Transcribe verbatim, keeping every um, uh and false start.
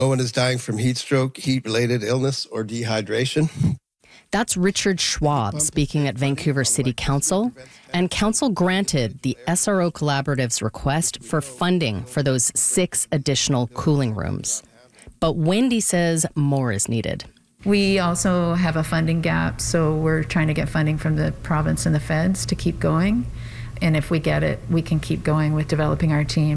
No one is dying from heat stroke, heat-related illness, or dehydration. That's Richard Schwab speaking at Vancouver City Council, and Council granted the S R O Collaborative's request for funding for those six additional cooling rooms. But Wendy says more is needed. We also have a funding gap, so we're trying to get funding from the province and the feds to keep going. And if we get it, we can keep going with developing our team.